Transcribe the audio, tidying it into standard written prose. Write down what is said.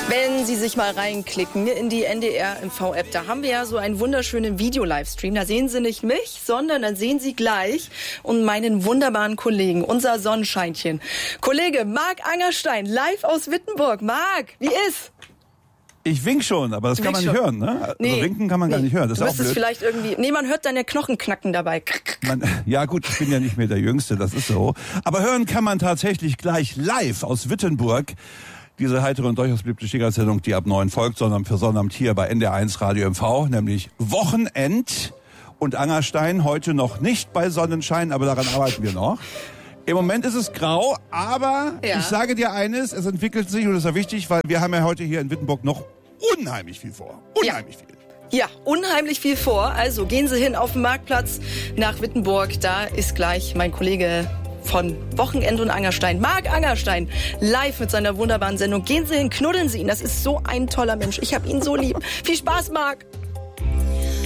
Wenn Sie sich mal reinklicken in die NDR-MV-App, da haben wir ja so einen wunderschönen Video-Livestream. Da sehen Sie nicht mich, sondern dann sehen Sie gleich und meinen wunderbaren Kollegen, unser Sonnenscheinchen. Kollege Marc Angerstein, live aus Wittenburg. Marc, wie ist? Ich wink schon, aber das kann man nicht hören, ne? Nee, also winken kann man gar nicht hören. Das du ist auch blöd. Vielleicht irgendwie. Nee, man hört dann ja Knochenknacken dabei. Ja gut, ich bin ja nicht mehr der Jüngste, das ist so. Aber hören kann man tatsächlich gleich live aus Wittenburg. Diese heitere und durchaus beliebte Schicksalssendung, die ab 9 folgt, sondern für Sonnabend hier bei NDR1 Radio MV, nämlich Wochenend. Und Angerstein heute noch nicht bei Sonnenschein, aber daran arbeiten wir noch. Im Moment ist es grau, aber ich sage dir eines, es entwickelt sich und das ist ja wichtig, weil wir haben ja heute hier in Wittenburg noch unheimlich viel vor. Unheimlich viel. Ja, unheimlich viel vor. Also gehen Sie hin auf den Marktplatz nach Wittenburg. Da ist gleich mein Kollege von Wochenend und Angerstein, Marc Angerstein, live mit seiner wunderbaren Sendung. Gehen Sie hin, knuddeln Sie ihn. Das ist so ein toller Mensch. Ich habe ihn so lieb. Viel Spaß, Marc.